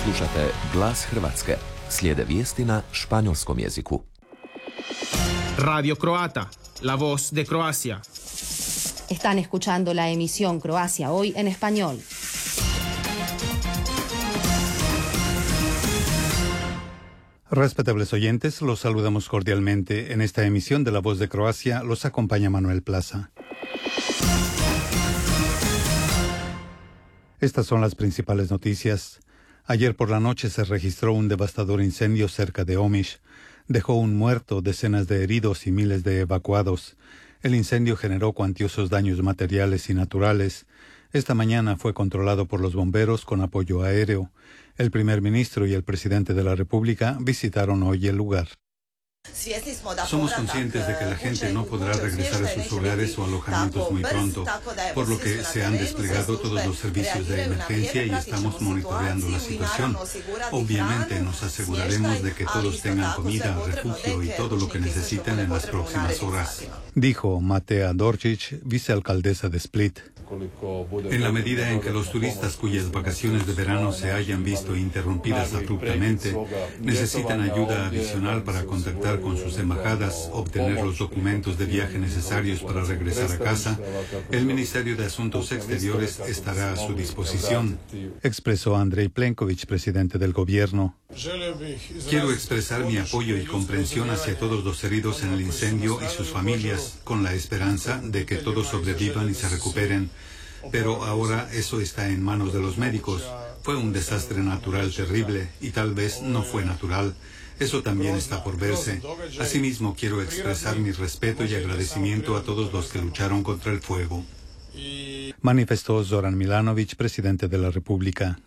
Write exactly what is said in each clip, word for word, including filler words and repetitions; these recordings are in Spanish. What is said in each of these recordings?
Slušate Glas Hrvatske. Slijede vijesti na španjolskom jeziku. Radio Croata, la voz de Croacia. Están escuchando la emisión Croacia Hoy en español. Respetables oyentes, los saludamos cordialmente. En esta emisión de La Voz de Croacia los acompaña Manuel Plaza. Estas son las principales noticias. Ayer por la noche se registró un devastador incendio cerca de Omiš. Dejó un muerto, decenas de heridos y miles de evacuados. El incendio generó cuantiosos daños materiales y naturales. Esta mañana fue controlado por los bomberos con apoyo aéreo. El primer ministro y el presidente de la República visitaron hoy el lugar. Somos conscientes de que la gente no podrá regresar a sus hogares o alojamientos muy pronto, por lo que se han desplegado todos los servicios de emergencia y estamos monitoreando la situación. Obviamente nos aseguraremos de que todos tengan comida, refugio y todo lo que necesiten en las próximas horas, dijo Matea Dorčić, vicealcaldesa de Split. En la medida en que los turistas cuyas vacaciones de verano se hayan visto interrumpidas abruptamente necesitan ayuda adicional para contactar con sus embajadas, obtener los documentos de viaje necesarios para regresar a casa, el Ministerio de Asuntos Exteriores estará a su disposición, expresó Andrej Plenković, presidente del gobierno. Quiero expresar mi apoyo y comprensión hacia todos los heridos en el incendio y sus familias, con la esperanza de que todos sobrevivan y se recuperen. Pero ahora eso está en manos de los médicos. Fue un desastre natural terrible y tal vez no fue natural. Eso también está por verse. Asimismo, quiero expresar mi respeto y agradecimiento a todos los que lucharon contra el fuego, manifestó Zoran Milanović, presidente de la República.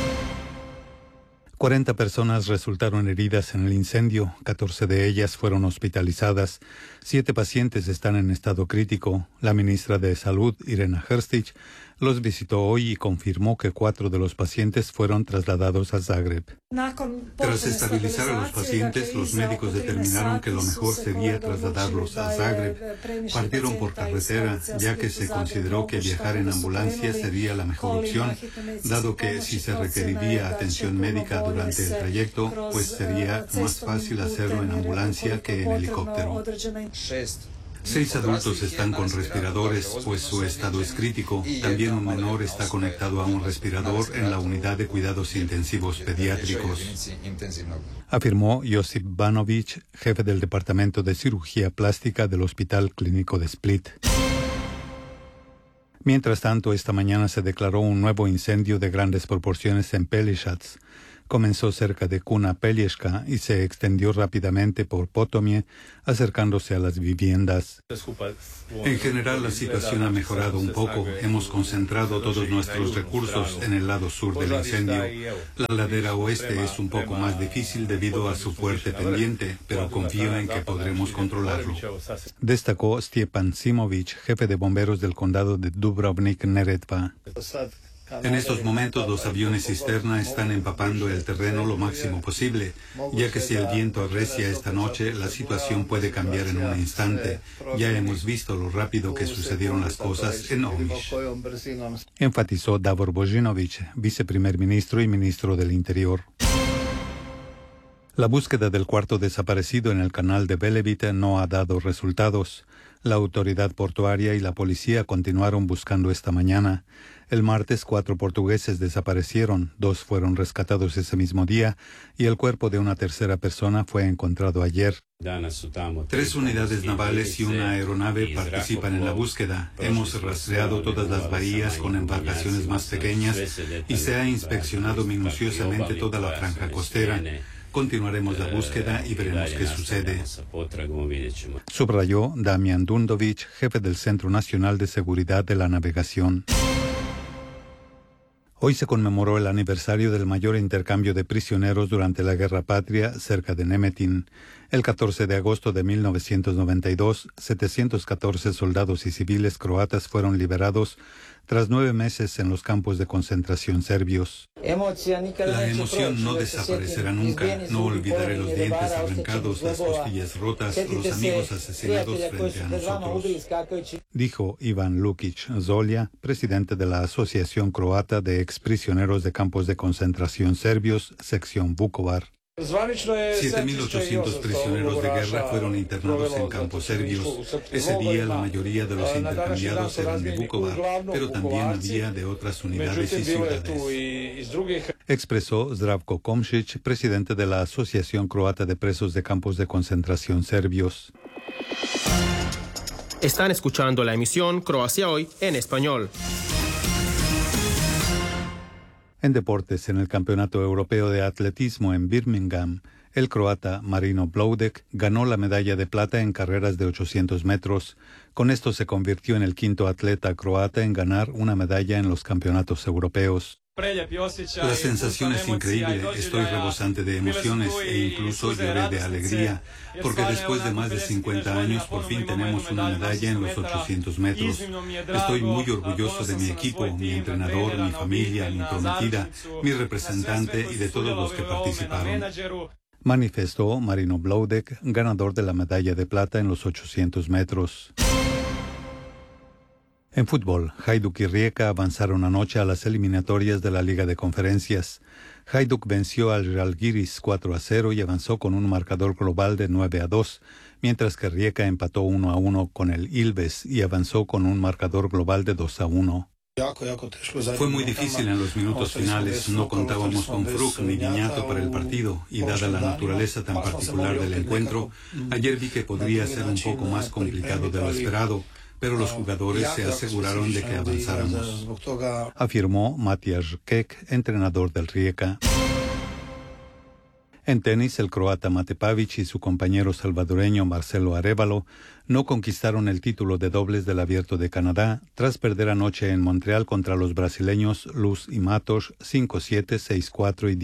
cuarenta personas resultaron heridas en el incendio, catorce de ellas fueron hospitalizadas, siete pacientes están en estado crítico. La ministra de Salud, Irena Hrstić, los visitó hoy y confirmó que cuatro de los pacientes fueron trasladados a Zagreb. Tras estabilizar a los pacientes, los médicos determinaron que lo mejor sería trasladarlos a Zagreb. Partieron por carretera, ya que se consideró que viajar en ambulancia sería la mejor opción, dado que si se requeriría atención médica durante el trayecto, pues sería más fácil hacerlo en ambulancia que en helicóptero. Seis adultos están con respiradores, pues su estado es crítico. También un menor está conectado a un respirador en la unidad de cuidados intensivos pediátricos, afirmó Josip Banović, jefe del Departamento de Cirugía Plástica del Hospital Clínico de Split. Mientras tanto, esta mañana se declaró un nuevo incendio de grandes proporciones en Pelješac. Comenzó cerca de Kuna Pelješka y se extendió rápidamente por Potomje, acercándose a las viviendas. En general, la situación ha mejorado un poco. Hemos concentrado todos nuestros recursos en el lado sur del incendio. La ladera oeste es un poco más difícil debido a su fuerte pendiente, pero confío en que podremos controlarlo, destacó Stjepan Simović, jefe de bomberos del condado de Dubrovnik-Neretva. En estos momentos los aviones cisterna están empapando el terreno lo máximo posible, ya que si el viento arrecia esta noche, la situación puede cambiar en un instante. Ya hemos visto lo rápido que sucedieron las cosas en Omiš, enfatizó Davor Božinović, viceprimer ministro y ministro del Interior. La búsqueda del cuarto desaparecido en el canal de Velebit no ha dado resultados. La autoridad portuaria y la policía continuaron buscando esta mañana. El martes, cuatro portugueses desaparecieron, dos fueron rescatados ese mismo día y el cuerpo de una tercera persona fue encontrado ayer. Tres unidades navales y una aeronave participan en la búsqueda. Hemos rastreado todas las bahías con embarcaciones más pequeñas y se ha inspeccionado minuciosamente toda la franja costera. Continuaremos la búsqueda y veremos qué sucede, subrayó Damian Dundović, jefe del Centro Nacional de Seguridad de la Navegación. Hoy se conmemoró el aniversario del mayor intercambio de prisioneros durante la Guerra Patria cerca de Nemetin. El catorce de agosto de mil novecientos noventa y dos, setecientos catorce soldados y civiles croatas fueron liberados tras nueve meses en los campos de concentración serbios. La emoción no desaparecerá nunca. No olvidaré los dientes arrancados, las costillas rotas, los amigos asesinados frente a nosotros. Dijo Ivan Lukic Zolja, presidente de la Asociación Croata de Exprisioneros de Campos de Concentración Serbios, sección Vukovar. siete mil ochocientos prisioneros de guerra fueron internados en campos serbios. Ese día la mayoría de los intercambiados eran de Vukovar, pero también había de otras unidades y ciudades. Expresó Zdravko Komšić, presidente de la Asociación Croata de Presos de Campos de Concentración Serbios. Están escuchando la emisión Croacia Hoy en español. En deportes, en el Campeonato Europeo de Atletismo en Birmingham, el croata Marino Bloudek ganó la medalla de plata en carreras de ochocientos metros. Con esto se convirtió en el quinto atleta croata en ganar una medalla en los campeonatos europeos. La sensación es increíble, estoy rebosante de emociones e incluso lloré de alegría, porque después de más de cincuenta años por fin tenemos una medalla en los ochocientos metros. Estoy muy orgulloso de mi equipo, mi entrenador, mi familia, mi prometida, mi representante y de todos los que participaron. Manifestó Marino Bloudek, ganador de la medalla de plata en los ochocientos metros. En fútbol, Hajduk y Rijeka avanzaron anoche a las eliminatorias de la Liga de Conferencias. Hajduk venció al Žalgiris cuatro a cero y avanzó con un marcador global de nueve a dos, mientras que Rijeka empató uno a uno con el Ilves y avanzó con un marcador global de dos a uno. Fue muy difícil en los minutos finales, no contábamos con Fruk ni Guiñato para el partido y dada la naturaleza tan particular del encuentro, ayer vi que podría ser un poco más complicado de lo esperado, pero los jugadores se aseguraron de que avanzáramos. Afirmó Matías Kek, entrenador del Rijeka. En tenis, el croata Mate Pavić y su compañero salvadoreño Marcelo Arévalo no conquistaron el título de dobles del Abierto de Canadá tras perder anoche en Montreal contra los brasileños Luz y Matos cinco siete, seis cuatro y